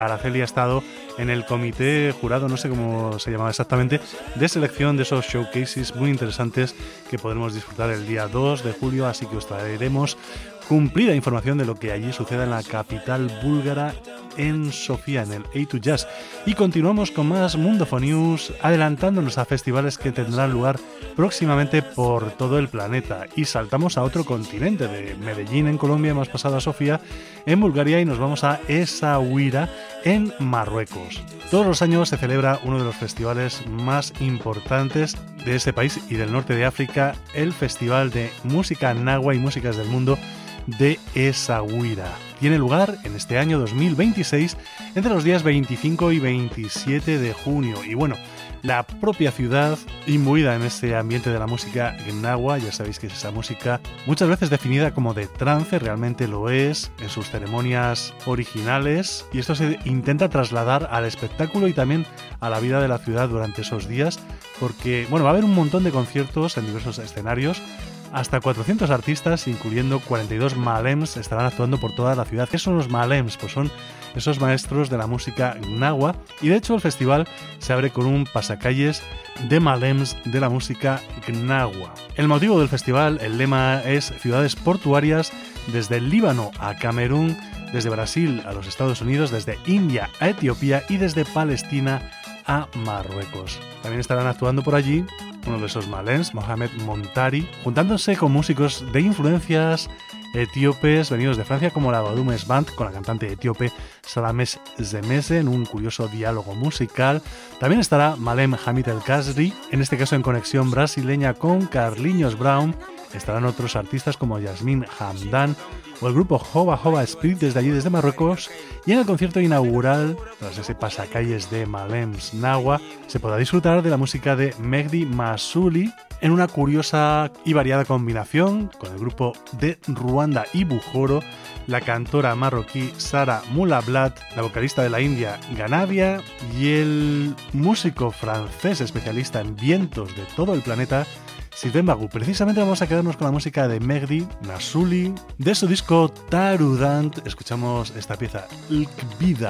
Araceli ha estado en el comité jurado, no sé cómo se llamaba exactamente, de selección de esos showcases muy interesantes que podremos disfrutar el día 2 de julio, así que os traeremos cumplida información de lo que allí suceda en la capital búlgara, en Sofía, en el A2 Jazz. Y continuamos con más Mundofon News, adelantándonos a festivales que tendrán lugar próximamente por todo el planeta. Y saltamos a otro continente, de Medellín en Colombia, hemos pasado a Sofía en Bulgaria y nos vamos a Essaouira en Marruecos. Todos los años se celebra uno de los festivales más importantes de este país y del norte de África, el Festival de Música Nahua y Músicas del Mundo de Essaouira. Tiene lugar en este año 2026 entre los días 25 y 27 de junio. Y bueno, la propia ciudad, imbuida en este ambiente de la música nahua, ya sabéis que es esa música muchas veces definida como de trance, realmente lo es en sus ceremonias originales, y esto se intenta trasladar al espectáculo y también a la vida de la ciudad durante esos días, porque bueno, va a haber un montón de conciertos en diversos escenarios. Hasta 400 artistas, incluyendo 42 malems, estarán actuando por toda la ciudad. ¿Qué son los malems? Pues son esos maestros de la música nahua, y de hecho el festival se abre con un pasacalles de malems de la música nahua. El motivo del festival, el lema es ciudades portuarias desde el Líbano a Camerún, desde Brasil a los Estados Unidos, desde India a Etiopía y desde Palestina a Marruecos. También estarán actuando por allí uno de esos malems, Mohamed Montari, juntándose con músicos de influencias etíopes venidos de Francia como la Badumes Band, con la cantante etíope Salames Zemese en un curioso diálogo musical. También estará Malem Hamid El Kasri, en este caso en conexión brasileña con Carlinhos Brown. Estarán otros artistas como Yasmin Hamdan o el grupo Hoba Hoba Spirit desde allí, desde Marruecos. Y en el concierto inaugural, tras ese pasacalles de Malems Nahua, se podrá disfrutar de la música de Mehdi Masuli en una curiosa y variada combinación con el grupo de Ruanda y Buhoro, la cantora marroquí Sara Moulablat, la vocalista de la India Ganavia y el músico francés especialista en vientos de todo el planeta Sylvain Bagou. Precisamente vamos a quedarnos con la música de Mehdi Masuli. De su disco Tarudant escuchamos esta pieza, Lkbida.